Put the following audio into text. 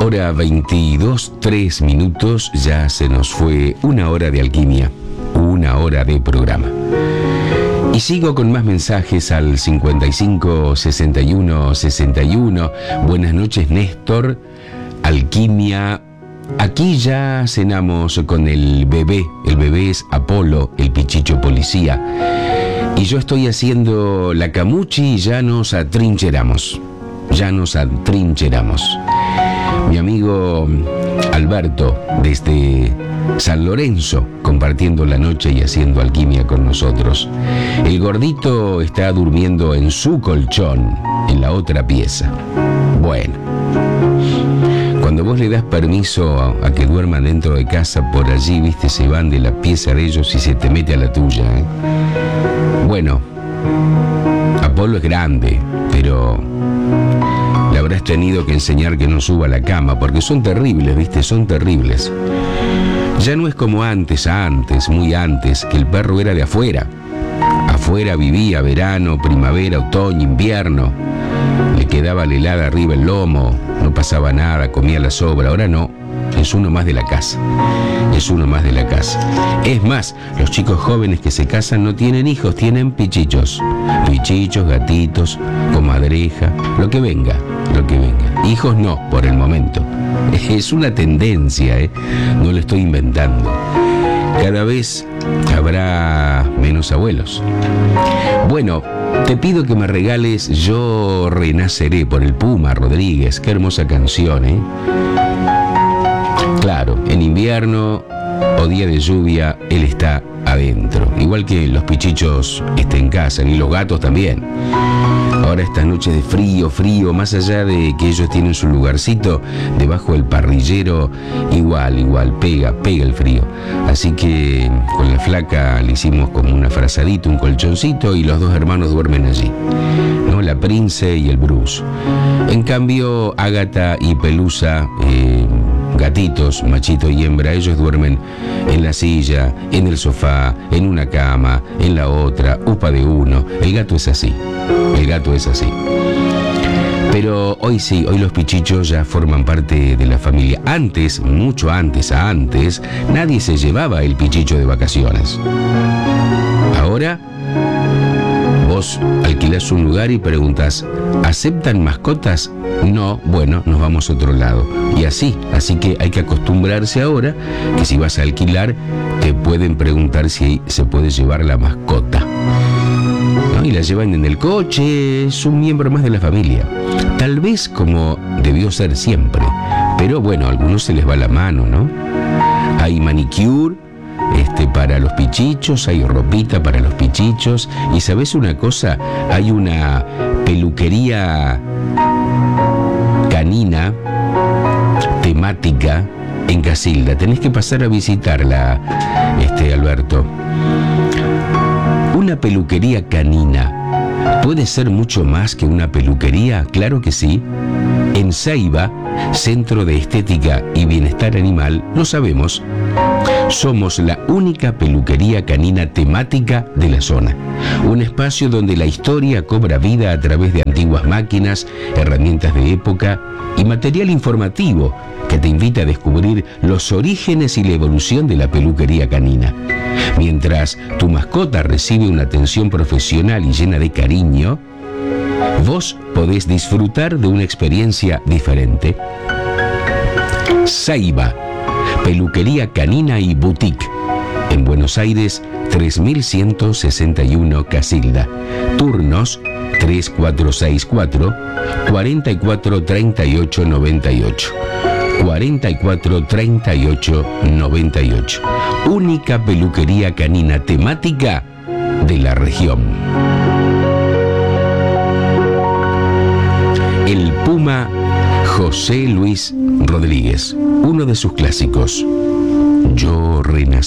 Hora 22, 3 minutos, ya se nos fue una hora de alquimia, una hora de programa. Y sigo con más mensajes al 55 61 61. Buenas noches, Néstor. Alquimia. Aquí ya cenamos con el bebé. El bebé es Apolo, el pichicho policía. Y yo estoy haciendo la camuchi y ya nos atrincheramos. Mi amigo Alberto, desde San Lorenzo, compartiendo la noche y haciendo alquimia con nosotros. El gordito está durmiendo en su colchón, en la otra pieza. Bueno, cuando vos le das permiso a que duerman dentro de casa, por allí, viste, se van de la pieza de ellos y se te mete a la tuya, ¿eh? Bueno, Apolo es grande, pero le habrás tenido que enseñar que no suba a la cama, porque son terribles, viste, son terribles. Ya no es como antes, muy antes, que el perro era de afuera. Afuera vivía verano, primavera, otoño, invierno. Le quedaba la helada arriba el lomo, no pasaba nada, comía la sobra. Ahora no, es uno más de la casa. Es más, los chicos jóvenes que se casan no tienen hijos, tienen pichichos. Pichichos, gatitos, comadreja, lo que venga. Hijos no, por el momento. Es una tendencia, no lo estoy inventando. Cada vez habrá menos abuelos. Bueno, te pido que me regales Yo Renaceré por el Puma Rodríguez. Qué hermosa canción, ¿eh? Claro, en invierno o día de lluvia, él está adentro. Igual que los pichichos en casa, y los gatos también. Ahora estas noches de frío, más allá de que ellos tienen su lugarcito debajo del parrillero, igual, pega el frío. Así que con la flaca le hicimos como una frazadita, un colchoncito, y los dos hermanos duermen allí, ¿no? La Prince y el Bruce. En cambio, Ágata y Pelusa, gatitos, machito y hembra, ellos duermen en la silla, en el sofá, en una cama, en la otra, upa de uno. El gato es así. Pero hoy sí, hoy los pichichos ya forman parte de la familia. Antes, mucho antes, nadie se llevaba el pichicho de vacaciones. Ahora, vos alquilás un lugar y preguntás, ¿aceptan mascotas? No, bueno, nos vamos a otro lado. Y así que hay que acostumbrarse ahora que si vas a alquilar te pueden preguntar si se puede llevar la mascota, ¿no? Y la llevan en el coche, es un miembro más de la familia. Tal vez como debió ser siempre, pero bueno, a algunos se les va la mano, ¿no? Hay manicure para los pichichos, hay ropita para los pichichos, y ¿sabes una cosa? Hay una peluquería canina temática en Casilda. Tenés que pasar a visitarla, Alberto. Una peluquería canina puede ser mucho más que una peluquería, claro que sí. En Ceiba, Centro de Estética y Bienestar Animal, lo sabemos. Somos la única peluquería canina temática de la zona. Un espacio donde la historia cobra vida a través de antiguas máquinas, herramientas de época y material informativo que te invita a descubrir los orígenes y la evolución de la peluquería canina. Mientras tu mascota recibe una atención profesional y llena de cariño, vos podés disfrutar de una experiencia diferente. Ceiba, peluquería canina y boutique. En Buenos Aires, 3161 Casilda. Turnos 3464 44 38 98. 44 38 98. Única peluquería canina temática de la región. El Puma José Luis Rodríguez, uno de sus clásicos, Yo Renaceré.